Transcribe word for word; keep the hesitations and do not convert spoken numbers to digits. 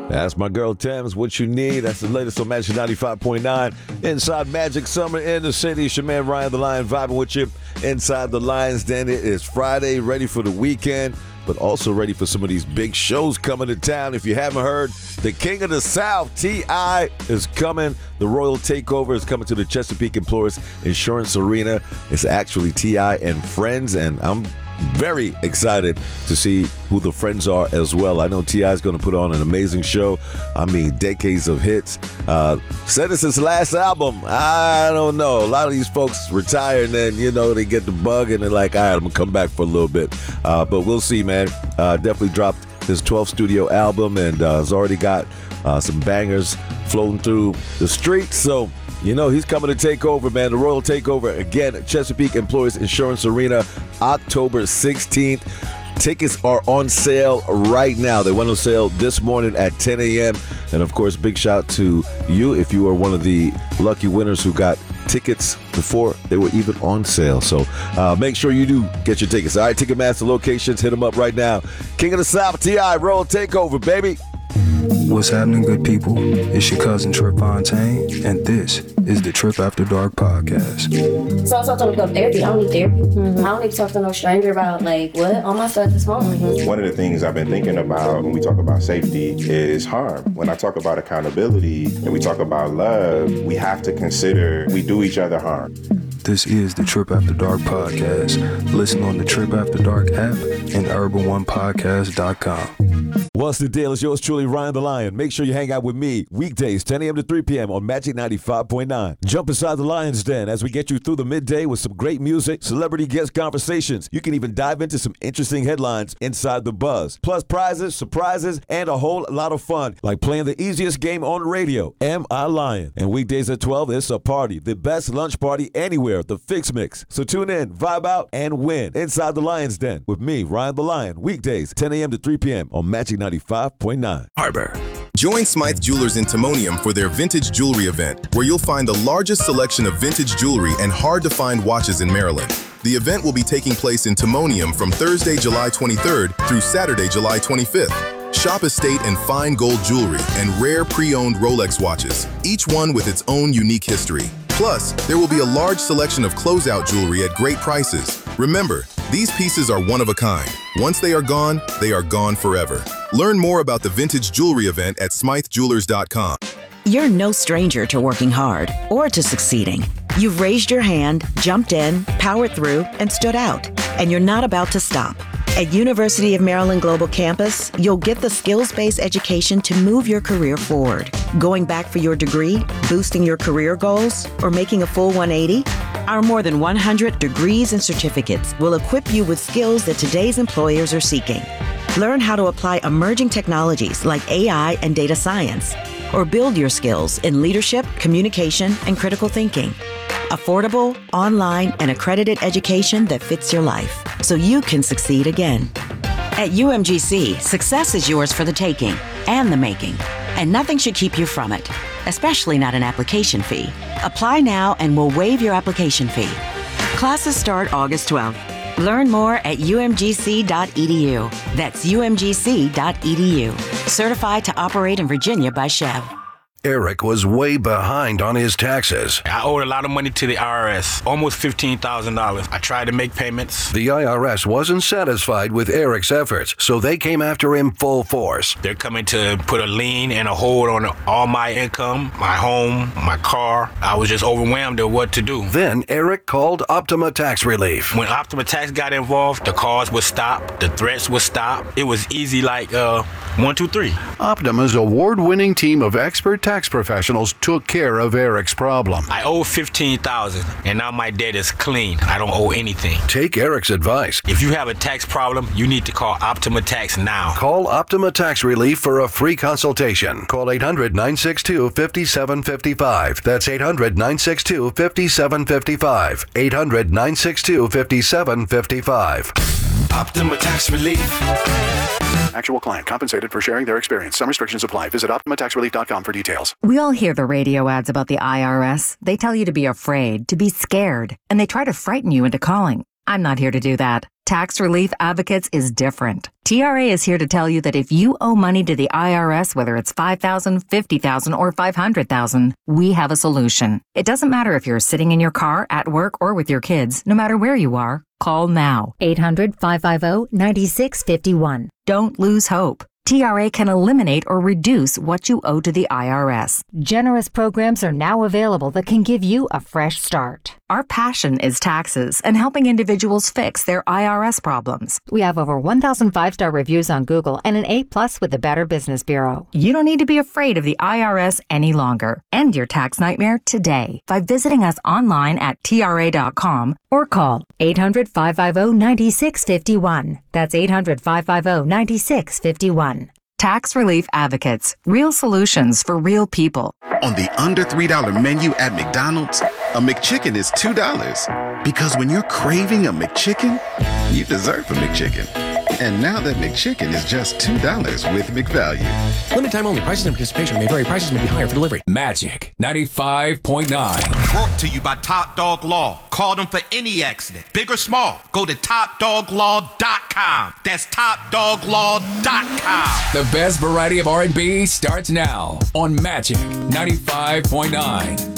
That's my girl Thames, What You Need. That's the latest on Magic ninety-five point nine. Inside Magic Summer in the City. It's your man Ryan the Lion vibing with you inside the Lions Den. It is Friday, ready for the weekend, but also ready for some of these big shows coming to town. If you haven't heard, the King of the South, T I, is coming. The Royal Takeover is coming to the Chesapeake Employers Insurance Arena. It's actually T I and friends, and I'm very excited to see who the friends are as well. I know T I is going to put on an amazing show. I mean, decades of hits. Uh, said it's his last album. I don't know. A lot of these folks retire and then, you know, they get the bug and they're like, all right, I'm going to come back for a little bit. Uh, but we'll see, man. Uh, definitely dropped his twelfth studio album and uh, has already got uh, some bangers floating through the streets. So, you know, he's coming to take over, man. The Royal Takeover, again, at Chesapeake Employers Insurance Arena, October sixteenth. Tickets are on sale right now. They went on sale this morning at ten a.m. And, of course, big shout to you if you are one of the lucky winners who got tickets before they were even on sale. So uh, make sure you do get your tickets. All right, Ticketmaster locations, hit them up right now. King of the South, T I, Royal Takeover, baby. What's happening, good people? It's your cousin Trip Fontaine, and this is the Trip After Dark podcast. So I was talking about therapy. I don't need therapy. Mm-hmm. I don't need to talk to no stranger about, like, what? All my stuff is wrong. Mm-hmm. One of the things I've been thinking about when we talk about safety is harm. When I talk about accountability and we talk about love, we have to consider we do each other harm. This is the Trip After Dark podcast. Listen on the Trip After Dark app and urban one podcast dot com. What's the deal? It's yours truly, Ryan the Lion. Make sure you hang out with me weekdays, ten a.m. to three p.m. on Magic ninety-five point nine. Jump inside the Lion's Den as we get you through the midday with some great music, celebrity guest conversations. You can even dive into some interesting headlines inside the buzz. Plus prizes, surprises, and a whole lot of fun, like playing the easiest game on radio, Am I Lion? And weekdays at twelve, it's a party. The best lunch party anywhere, the Fix Mix. So tune in, vibe out, and win inside the Lion's Den with me, Ryan the Lion. Weekdays, ten a.m. to three p.m. on Magic ninety-five point nine. Harbor. Join Smythe Jewelers in Timonium for their vintage jewelry event, where you'll find the largest selection of vintage jewelry and hard-to-find watches in Maryland. The event will be taking place in Timonium from Thursday, July twenty-third through Saturday, July twenty-fifth. Shop estate and fine gold jewelry and rare pre-owned Rolex watches, each one with its own unique history. Plus, there will be a large selection of closeout jewelry at great prices. Remember, these pieces are one of a kind. Once they are gone, they are gone forever. Learn more about the vintage jewelry event at smythe jewelers dot com. You're no stranger to working hard or to succeeding. You've raised your hand, jumped in, powered through, and stood out. And you're not about to stop. At University of Maryland Global Campus, you'll get the skills-based education to move your career forward. Going back for your degree, boosting your career goals, or making a full one eighty? Our more than one hundred degrees and certificates will equip you with skills that today's employers are seeking. Learn how to apply emerging technologies like A I and data science, or build your skills in leadership, communication, and critical thinking. Affordable, online, and accredited education that fits your life, so you can succeed again. At U M G C, success is yours for the taking and the making, and nothing should keep you from it, especially not an application fee. Apply now and we'll waive your application fee. Classes start August twelfth. Learn more at U M G C dot E D U. That's U M G C dot E D U. Certified to operate in Virginia by Chev. Eric was way behind on his taxes. I owed a lot of money to the I R S, almost fifteen thousand dollars. I tried to make payments. The I R S wasn't satisfied with Eric's efforts, so they came after him full force. They're coming to put a lien and a hold on all my income, my home, my car. I was just overwhelmed at what to do. Then Eric called Optima Tax Relief. When Optima Tax got involved, the calls would stop, the threats would stop. It was easy like uh, one, two, three. Optima's award-winning team of expert tax professionals took care of Eric's problem. I owe fifteen thousand dollars, and now my debt is clean. I don't owe anything. Take Eric's advice. If you have a tax problem, you need to call Optima Tax now. Call Optima Tax Relief for a free consultation. Call eight hundred, nine six two, five seven five five. That's eight hundred, nine six two, five seven five five. eight hundred, nine six two, five seven five five. Optima Tax Relief. Actual client compensated for sharing their experience. Some restrictions apply. Visit optima tax relief dot com for details. We all hear the radio ads about the I R S. They tell you to be afraid, to be scared, and they try to frighten you into calling. I'm not here to do that. Tax Relief Advocates is different. T R A is here to tell you that if you owe money to the I R S, whether it's five thousand dollars, fifty thousand dollars, or five hundred thousand dollars, we have a solution. It doesn't matter if you're sitting in your car, at work, or with your kids. No matter where you are, call now. eight hundred, five five zero, nine six five one. Don't lose hope. T R A can eliminate or reduce what you owe to the I R S. Generous programs are now available that can give you a fresh start. Our passion is taxes and helping individuals fix their I R S problems. We have over one thousand five-star reviews on Google and an A plus with the Better Business Bureau. You don't need to be afraid of the I R S any longer. End your tax nightmare today by visiting us online at T R A dot com or call eight hundred, five five zero, nine six five one. That's eight hundred, five five zero, nine six five one. Tax Relief Advocates. Real solutions for real people. On the under three dollar menu at McDonald's, a McChicken is two dollars. Because when you're craving a McChicken, you deserve a McChicken. And now that McChicken is just two dollars with McValue. Limited time only. Prices and participation may vary. Prices may be higher for delivery. Magic ninety-five point nine. Brought to you by Top Dog Law. Call them for any accident, big or small. Go to top dog law dot com. That's top dog law dot com. The best variety of R and B starts now on Magic ninety-five point nine.